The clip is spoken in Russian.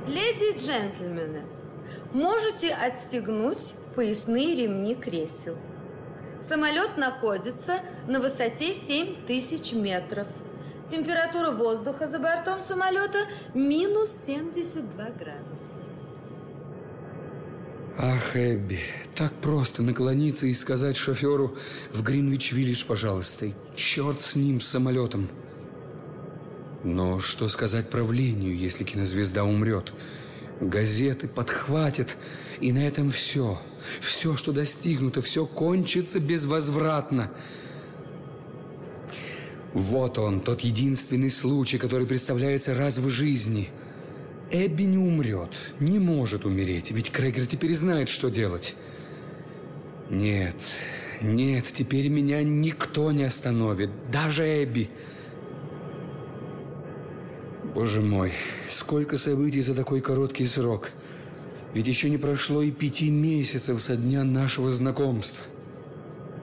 Леди и джентльмены, можете отстегнуть поясные ремни кресел. Самолет находится на высоте 7000 метров. Температура воздуха за бортом самолета минус 72 градуса. Ах, Эбби, так просто наклониться и сказать шоферу: в Гринвич-Виллидж, пожалуйста, и черт с ним, с самолетом. Но что сказать правлению, если кинозвезда умрет? Газеты подхватят, и на этом все. Все, что достигнуто, все кончится безвозвратно. Вот он, тот единственный случай, который представляется раз в жизни. Эбби не умрет, не может умереть, ведь Крэгер теперь знает, что делать. Нет, теперь меня никто не остановит, даже Эбби. Боже мой, сколько событий за такой короткий срок. Ведь еще не прошло и 5 месяцев со дня нашего знакомства.